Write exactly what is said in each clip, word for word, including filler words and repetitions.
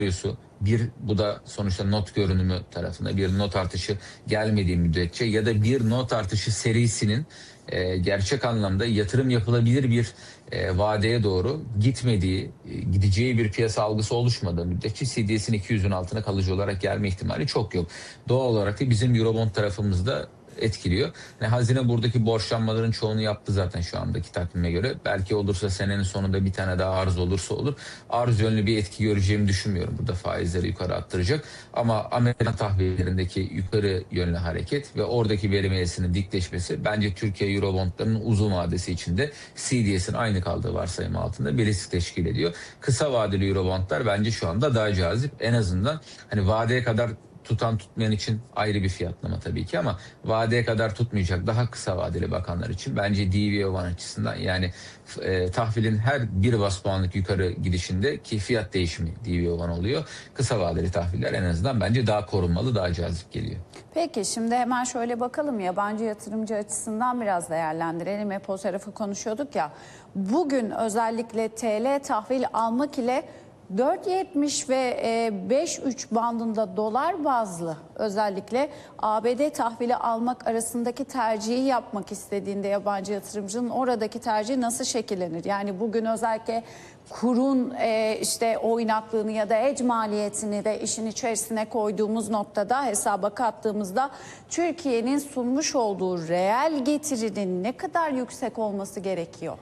senaryosu bir, bu da sonuçta not görünümü tarafında bir not artışı gelmediği müddetçe ya da bir not artışı serisinin e, gerçek anlamda yatırım yapılabilir bir e, vadeye doğru gitmediği, e, gideceği bir piyasa algısı oluşmadığı müddetçe C D S'in iki yüzün altına kalıcı olarak gelme ihtimali çok yok. Doğal olarak da bizim Eurobond tarafımızda etkiliyor. Yani hazine buradaki borçlanmaların çoğunu yaptı zaten şu andaki takvime göre. Belki olursa senenin sonunda bir tane daha arz olursa olur. Arz yönlü bir etki göreceğimi düşünmüyorum. Burada faizleri yukarı attıracak. Ama Amerikan tahvillerindeki yukarı yönlü hareket ve oradaki verim eğrisinin dikleşmesi bence Türkiye Eurobondlarının uzun vadesi içinde C D S'in aynı kaldığı varsayım altında bir risk teşkil ediyor. Kısa vadeli Eurobondlar bence şu anda daha cazip. En azından hani vadeye kadar tutan tutmayan için ayrı bir fiyatlama tabii ki ama vadeye kadar tutmayacak daha kısa vadeli bakanlar için bence D V O bir açısından yani e, tahvilin her bir bas puanlık yukarı gidişinde ki fiyat değişimi D V O bir oluyor. Kısa vadeli tahviller en azından bence daha korunmalı, daha cazip geliyor. Peki şimdi hemen şöyle bakalım, yabancı yatırımcı açısından biraz değerlendirelim. Hep o tarafı konuşuyorduk ya. Bugün özellikle T L tahvil almak ile dört yetmiş ve beş üç bandında dolar bazlı özellikle A B D tahvili almak arasındaki tercihi yapmak istediğinde yabancı yatırımcının oradaki tercihi nasıl şekillenir? Yani bugün özellikle kurun işte oynaklığını ya da hedge maliyetini de işin içerisine koyduğumuz noktada hesaba kattığımızda Türkiye'nin sunmuş olduğu reel getirinin ne kadar yüksek olması gerekiyor?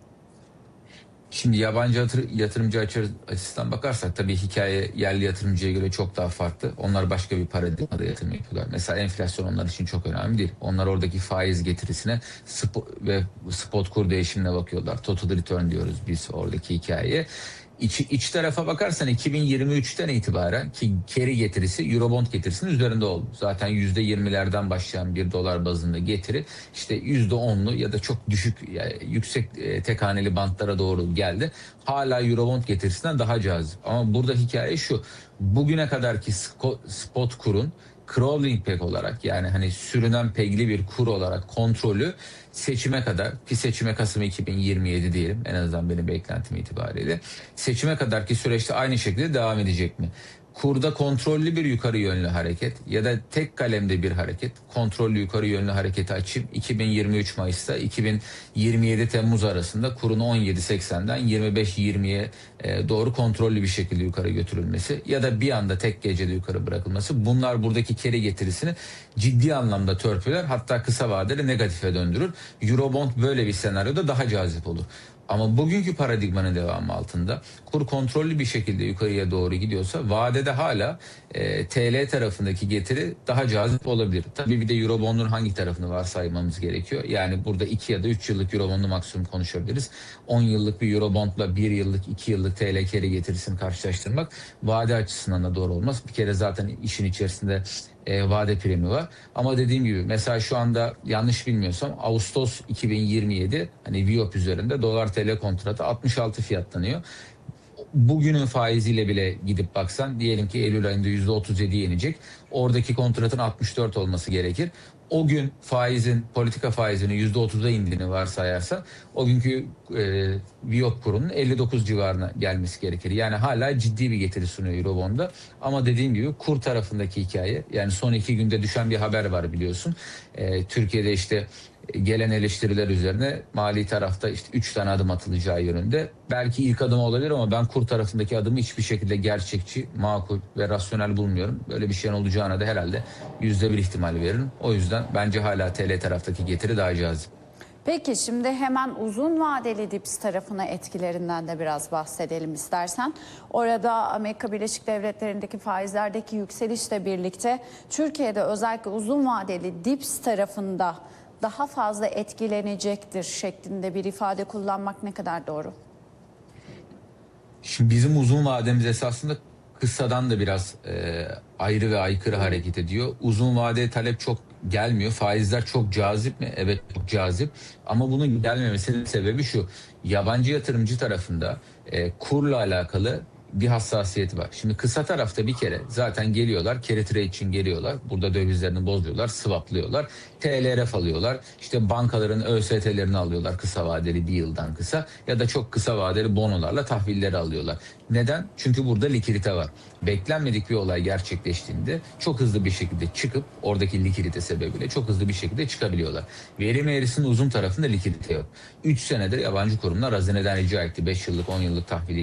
Şimdi yabancı yatırımcı açısından bakarsak tabii hikaye yerli yatırımcıya göre çok daha farklı. Onlar başka bir paradigmada yatırım yapıyorlar. Mesela enflasyon onlar için çok önemli değil. Onlar oradaki faiz getirisine spot ve spot kur değişimine bakıyorlar. Total return diyoruz biz oradaki hikayeye. İç, iç tarafa bakarsan iki bin yirmi üçten itibaren ki carry getirisi Eurobond getirisinin üzerinde oldu. Zaten yüzde yirmilerden başlayan bir dolar bazında getiri işte yüzde onlu ya da çok düşük yani yüksek e, tek haneli bantlara doğru geldi. Hala Eurobond getirisinden daha cazip. Ama burada hikaye şu: bugüne kadarki spot kurun crawling peg olarak yani hani sürünen pegli bir kur olarak kontrolü seçime kadar ki seçime Kasım iki bin yirmi yedi diyelim en azından benim beklentim itibariyle seçime kadarki süreçte aynı şekilde devam edecek mi? Kurda kontrollü bir yukarı yönlü hareket ya da tek kalemde bir hareket, kontrollü yukarı yönlü hareketi açayım. iki bin yirmi üç Mayıs'ta iki bin yirmi yedi Temmuz arasında kurun on yedi seksenden yirmi beş yirmiye doğru kontrollü bir şekilde yukarı götürülmesi ya da bir anda tek gecede yukarı bırakılması, bunlar buradaki carry getirisini ciddi anlamda törpüler, hatta kısa vadeli negatife döndürür. Eurobond böyle bir senaryoda daha cazip olur. Ama bugünkü paradigmanın devamı altında kur kontrollü bir şekilde yukarıya doğru gidiyorsa vadede hala e, T L tarafındaki getiri daha cazip olabilir. Tabii bir de Eurobond'un hangi tarafını varsaymamız gerekiyor. Yani burada iki ya da üç yıllık Eurobond'u maksimum konuşabiliriz. on yıllık bir Eurobond'la bir yıllık, iki yıllık T L carry getirisini karşılaştırmak vade açısından da doğru olmaz. Bir kere zaten işin içerisinde E, vade primi var. Ama dediğim gibi mesela şu anda yanlış bilmiyorsam Ağustos iki bin yirmi yedi hani Viyop üzerinde dolar T L kontratı altmış altı fiyatlanıyor. Bugünün faiziyle bile gidip baksan diyelim ki Eylül ayında yüzde otuz yedi yenecek. Oradaki kontratın altmış dört olması gerekir. O gün faizin, politika faizinin yüzde otuza indiğini varsayarsa o günkü e, Viyop kurunun elli dokuz civarına gelmesi gerekir. Yani hala ciddi bir getiri sunuyor Eurobond'da. Ama dediğim gibi kur tarafındaki hikaye, yani son iki günde düşen bir haber var biliyorsun. E, Türkiye'de işte gelen eleştiriler üzerine mali tarafta işte üç tane adım atılacağı yönünde. Belki ilk adım olabilir ama ben kur tarafındaki adımı hiçbir şekilde gerçekçi, makul ve rasyonel bulmuyorum. Böyle bir şeyin olacağına da herhalde yüzde bir ihtimal veririm. O yüzden bence hala T L taraftaki getiri daha cazip. Peki şimdi hemen uzun vadeli dips tarafına etkilerinden de biraz bahsedelim istersen. Orada Amerika Birleşik Devletleri'ndeki faizlerdeki yükselişle birlikte Türkiye'de özellikle uzun vadeli dips tarafında daha fazla etkilenecektir şeklinde bir ifade kullanmak ne kadar doğru? Şimdi bizim uzun vademiz esasında kısadan da biraz e, ayrı ve aykırı hareket ediyor. Uzun vadeye talep çok gelmiyor. Faizler çok cazip mi? Evet, çok cazip. Ama bunun gelmemesinin sebebi şu: yabancı yatırımcı tarafında e, kurla alakalı bir hassasiyeti var. Şimdi kısa tarafta bir kere zaten geliyorlar, carry trade için geliyorlar. Burada dövizlerini bozuyorlar, swaplıyorlar. T L R F alıyorlar. İşte bankaların Ö S T'lerini alıyorlar kısa vadeli, bir yıldan kısa. Ya da çok kısa vadeli bonolarla tahvilleri alıyorlar. Neden? Çünkü burada likidite var. Beklenmedik bir olay gerçekleştiğinde çok hızlı bir şekilde çıkıp oradaki likidite sebebiyle çok hızlı bir şekilde çıkabiliyorlar. Verim eğrisinin uzun tarafında likidite yok. üç senedir yabancı kurumlar hazineden rica etti beş yıllık on yıllık tahvili